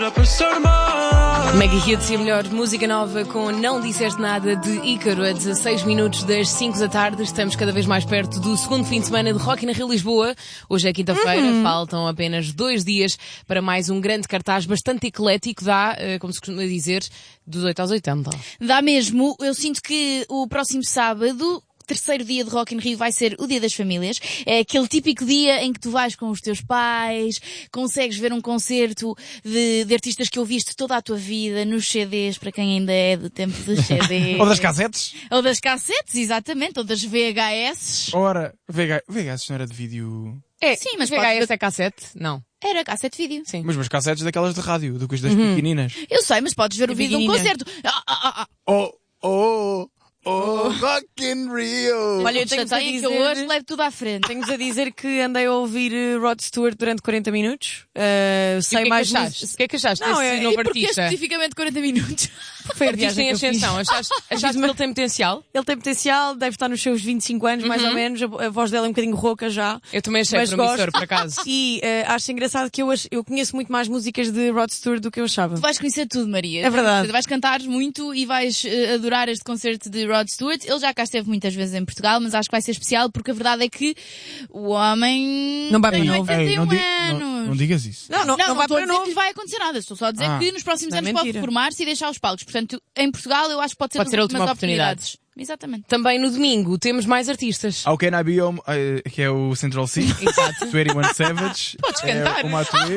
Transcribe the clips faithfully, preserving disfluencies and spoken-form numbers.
Mega Hits e a melhor música nova com Não Disseste Nada de Ícaro a dezasseis minutos das cinco da tarde. Estamos cada vez mais perto do segundo fim de semana de Rock in Rio Lisboa. Hoje é quinta-feira, uhum. Faltam apenas dois dias para mais um grande cartaz bastante eclético. Dá, como se costuma dizer, dos oito aos oitenta. Dá mesmo. Eu sinto que o próximo sábado, terceiro dia de Rock in Rio, vai ser o Dia das Famílias. É aquele típico dia em que tu vais com os teus pais, consegues ver um concerto de, de artistas que ouviste toda a tua vida nos C Ds, para quem ainda é do tempo dos C Ds. Ou das cassetes. Ou das cassetes, exatamente. Ou das V H S. Ora, V H S não era de vídeo... É, sim, mas V H S pode... é cassete? Não. Era cassete vídeo. Sim. Mas meus cassetes daquelas de rádio, do que das uhum. pequeninas. Eu sei, mas podes ver o vídeo de um concerto. Ah, ah, ah, ah. Oh, oh... Oh, Rock in Rio! Olha, eu tenho-vos a dizer que eu hoje levo tudo à frente. Tenho-vos a dizer que andei a ouvir uh, Rod Stewart durante quarenta minutos. Uh, sei mais... O que é que achaste não, desse é, novo e porque artista? especificamente quarenta minutos? Foi artista em ascensão. Achaste, achaste que ele tem potencial? Ele tem potencial, deve estar nos seus vinte e cinco anos, mais uhum. ou menos. A, a voz dela é um bocadinho rouca já. Eu também achei promissor, por acaso. E uh, acho engraçado que eu, eu conheço muito mais músicas de Rod Stewart do que eu achava. Tu vais conhecer tudo, Maria. É verdade. Tu vais cantar muito e vais uh, adorar este concerto de Rod Stewart. Ele já cá esteve muitas vezes em Portugal, mas acho que vai ser especial porque a verdade é que o homem não vai para tem novo. oitenta e um Ei, não, di anos. não, não digas isso. Não, não, não, não, não vai estou a para dizer novo. que lhe vai acontecer nada. Estou só a dizer Ah. que nos próximos Não é anos pode mentira. reformar-se e deixar os palcos. Portanto, em Portugal eu acho que pode ser Pode ser a última oportunidades. Exatamente. Também no domingo temos mais artistas. How Can I Be Home, uh, que é o Central C. Exato. vinte e um Savage. Podes é cantar. O Matuê.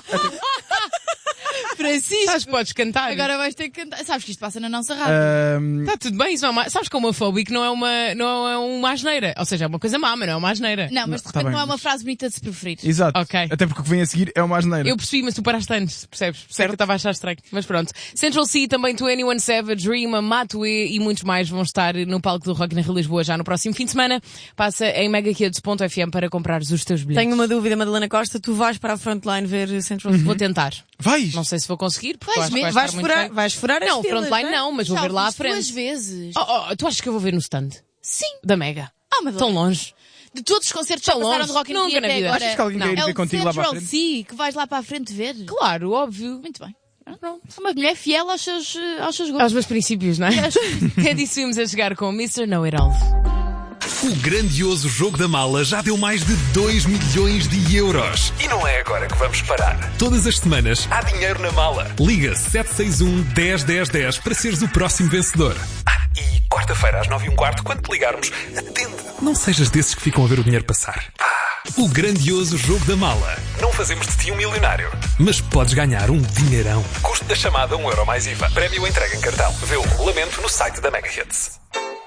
Francisco, Sabes que podes cantar? agora vais ter que cantar. Sabes que isto passa na nossa rádio. Um, Está tudo bem, isso não é uma... Sabes que homofóbico não é uma, não é uma asneira. Ou seja, é uma coisa má, mas não é uma asneira. Não, mas de não, tá repente bem, não é uma mas- frase bonita de se preferir. Exato. Ok. Até porque o que vem a seguir é uma asneira. Eu percebi, mas tu paraste antes, percebes? Percebes que eu estava a achar estranho. Mas pronto. Central C, também vinte e um Savage, Rima, Matuê e muitos mais vão estar no palco do Rock in Rio Lisboa já no próximo fim de semana. Passa em mega hits ponto f m para comprares os teus bilhetes. Tenho uma dúvida, Madalena Costa. Tu vais para a frontline ver Central C? Vou tentar. Vais? Não sei se vou conseguir, porque Vais eu acho que vai mesmo? estar Vais muito furar, bem. vais furar as Não, filas, frontline é? não, mas vou Já ver lá à ouviste duas frente. vezes. Oh, oh, tu achas que eu vou ver no stand? Sim. Da Mega? Ah, mas Tão longe. de todos os concertos que já Tão passaram longe. de Rock in Nunca Rio na até vida. agora. Achas que alguém Não. quer ir É ver o contigo lá para a Central frente? C que vais lá para a frente ver. Claro, óbvio. Muito bem. Pronto. Sou uma mulher fiel aos seus, eh, aos seus Aos gostos. meus princípios, não é? É disso que vimos a chegar com mister Know It All. O grandioso jogo da mala já deu mais de dois milhões de euros. E não é agora que vamos parar. Todas as semanas há dinheiro na mala. Liga sete seis um, dez, dez, dez para seres o próximo vencedor. Ah, e quarta-feira às nove e um quarto, quando te ligarmos, atende. Não sejas desses que ficam a ver o dinheiro passar. Ah, o grandioso jogo da mala. Não fazemos de ti um milionário, mas podes ganhar um dinheirão. Custo da chamada um euro mais I V A. Prémio entregue em cartão. Vê o regulamento no site da Mega Hits.